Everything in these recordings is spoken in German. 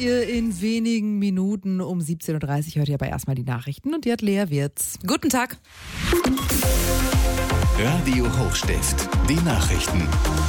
In wenigen Minuten um 17.30 Uhr hört ihr aber erstmal die Nachrichten und die hat Lea Wirz. Guten Tag. Radio Hochstift, die Nachrichten.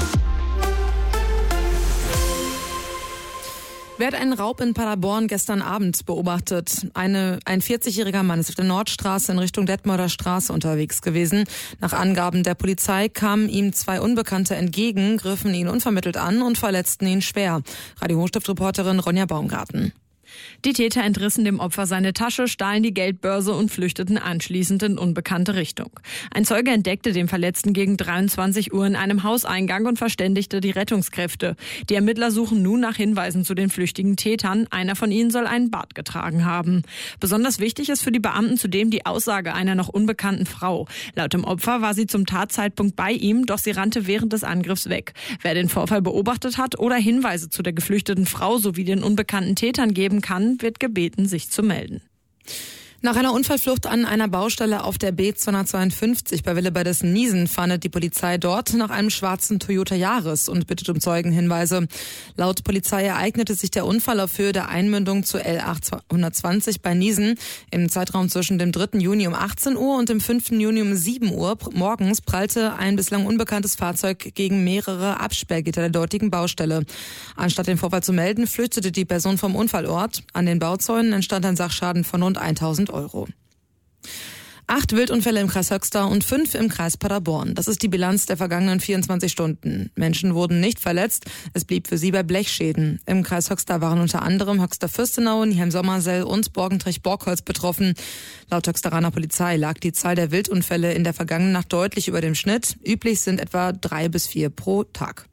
Wer hat einen Raub in Paderborn gestern Abend beobachtet? Ein 40-jähriger Mann ist auf der Nordstraße in Richtung Detmolder Straße unterwegs gewesen. Nach Angaben der Polizei kamen ihm zwei Unbekannte entgegen, griffen ihn unvermittelt an und verletzten ihn schwer. Radio Hochstift-Reporterin Ronja Baumgarten. Die Täter entrissen dem Opfer seine Tasche, stahlen die Geldbörse und flüchteten anschließend in unbekannte Richtung. Ein Zeuge entdeckte den Verletzten gegen 23 Uhr in einem Hauseingang und verständigte die Rettungskräfte. Die Ermittler suchen nun nach Hinweisen zu den flüchtigen Tätern. Einer von ihnen soll einen Bart getragen haben. Besonders wichtig ist für die Beamten zudem die Aussage einer noch unbekannten Frau. Laut dem Opfer war sie zum Tatzeitpunkt bei ihm, doch sie rannte während des Angriffs weg. Wer den Vorfall beobachtet hat oder Hinweise zu der geflüchteten Frau sowie den unbekannten Tätern geben kann, wird gebeten, sich zu melden. Nach einer Unfallflucht an einer Baustelle auf der B252 bei Willebades-Niesen fahndet die Polizei dort nach einem schwarzen Toyota Yaris und bittet um Zeugenhinweise. Laut Polizei ereignete sich der Unfall auf Höhe der Einmündung zur L820 bei Niesen. Im Zeitraum zwischen dem 3. Juni um 18 Uhr und dem 5. Juni um 7 Uhr morgens prallte ein bislang unbekanntes Fahrzeug gegen mehrere Absperrgitter der dortigen Baustelle. Anstatt den Vorfall zu melden, flüchtete die Person vom Unfallort. An den Bauzäunen entstand ein Sachschaden von rund 1.000 Euro. 8 Wildunfälle im Kreis Höxter und 5 im Kreis Paderborn. Das ist die Bilanz der vergangenen 24 Stunden. Menschen wurden nicht verletzt. Es blieb für sie bei Blechschäden. Im Kreis Höxter waren unter anderem Höxter-Fürstenau, Nieheim-Sommersell und Borgentrich-Borgholz betroffen. Laut Höxteraner Polizei lag die Zahl der Wildunfälle in der vergangenen Nacht deutlich über dem Schnitt. Üblich sind etwa 3 bis 4 pro Tag.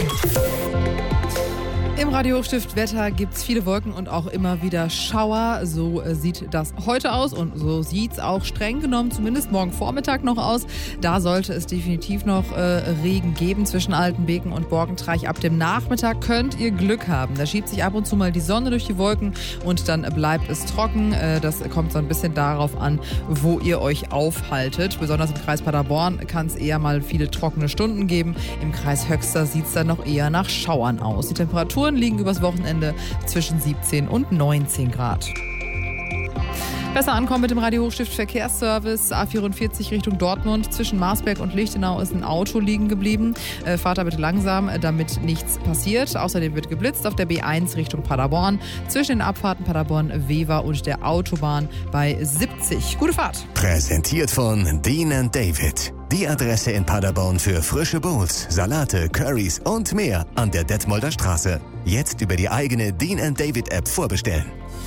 Im Radio Hochstift Wetter gibt's viele Wolken und auch immer wieder Schauer. So sieht das heute aus und so sieht's auch streng genommen zumindest morgen Vormittag noch aus. Da sollte es definitiv noch Regen geben zwischen Altenbeken und Borgentreich. Ab dem Nachmittag könnt ihr Glück haben. Da schiebt sich ab und zu mal die Sonne durch die Wolken und dann bleibt es trocken. Das kommt so ein bisschen darauf an, wo ihr euch aufhaltet. Besonders im Kreis Paderborn kann es eher mal viele trockene Stunden geben. Im Kreis Höxter sieht's dann noch eher nach Schauern aus. Die Temperaturen liegen übers Wochenende zwischen 17 und 19 Grad. Besser ankommen mit dem Radio Hochstift Verkehrsservice. A44 Richtung Dortmund. Zwischen Marsberg und Lichtenau ist ein Auto liegen geblieben. Fahrt da bitte langsam, damit nichts passiert. Außerdem wird geblitzt auf der B1 Richtung Paderborn. Zwischen den Abfahrten Paderborn-Wever und der Autobahn bei 70. Gute Fahrt. Präsentiert von Dean & David. Die Adresse in Paderborn für frische Bowls, Salate, Currys und mehr an der Detmolder Straße. Jetzt über die eigene Dean & David App vorbestellen.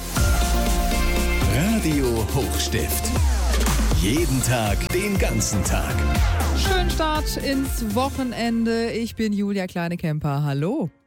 Radio Hochstift. Jeden Tag, den ganzen Tag. Schönen Start ins Wochenende. Ich bin Julia Kleine-Kemper. Hallo.